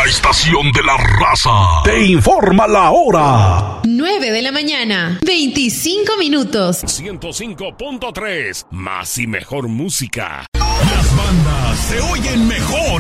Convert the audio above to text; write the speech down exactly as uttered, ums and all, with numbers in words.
La estación de la raza te informa la hora. nueve de la mañana, veinticinco minutos. ciento cinco punto tres, más y mejor música. Las bandas se oyen mejor